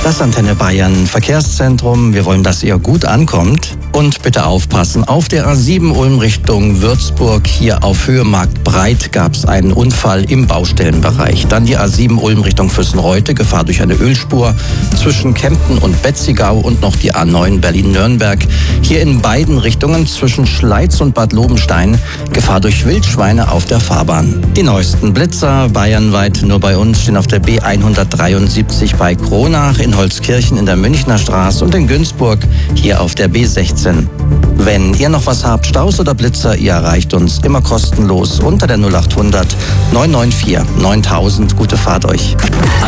Das Antenne Bayern Verkehrszentrum. Wir wollen, dass ihr gut ankommt. Und bitte aufpassen, auf der A7 Ulm Richtung Würzburg, hier auf Höhe Marktbreit, gab es einen Unfall im Baustellenbereich. Dann die A7 Ulm Richtung Füssenreute, Gefahr durch eine Ölspur zwischen Kempten und Betzigau und noch die A9 Berlin-Nürnberg. Hier in beiden Richtungen zwischen Schleiz und Bad Lobenstein, Gefahr durch Wildschweine auf der Fahrbahn. Die neuesten Blitzer bayernweit nur bei uns stehen auf der B173 bei Kronach, in Holzkirchen in der Münchner Straße und in Günzburg hier auf der B16. Wenn ihr noch was habt, Staus oder Blitzer, ihr erreicht uns immer kostenlos unter der 0800 994 9000. Gute Fahrt euch.